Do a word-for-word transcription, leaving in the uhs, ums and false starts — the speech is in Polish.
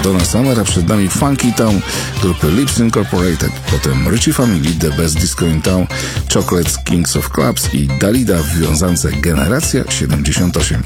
Donna Summera, przed nami Funky Town grupy Lips Incorporated, potem Richie Family, The Best Disco in Town, Chocolates, Kings of Clubs i Dalida w wiązance Generacja siedemdziesiąt osiem.